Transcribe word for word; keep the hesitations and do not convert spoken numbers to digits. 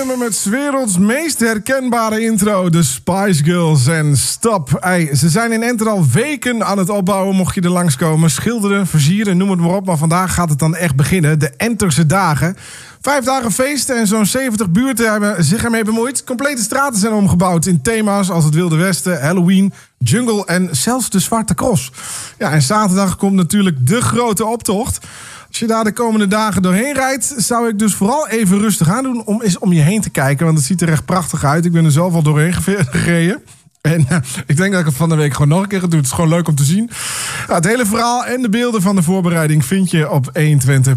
begonnen met 's werelds meest herkenbare intro. De Spice Girls en Stop. Hey, ze zijn in Enter al weken aan het opbouwen, mocht je er langskomen. Schilderen, versieren, noem het maar op. Maar vandaag gaat het dan echt beginnen. De Enterse dagen. Vijf dagen feesten en zo'n zeventig buurten hebben zich ermee bemoeid. Complete straten zijn omgebouwd in thema's als het Wilde Westen, Halloween, Jungle en zelfs de Zwarte Cross. Ja, en zaterdag komt natuurlijk de grote optocht. Als je daar de komende dagen doorheen rijdt, zou ik dus vooral even rustig aan doen om eens om je heen te kijken. Want het ziet er echt prachtig uit. Ik ben er zelf al doorheen gereden. En uh, ik denk dat ik het van de week gewoon nog een keer ga doen. Het is gewoon leuk om te zien. Nou, het hele verhaal en de beelden van de voorbereiding vind je op honderdtwintig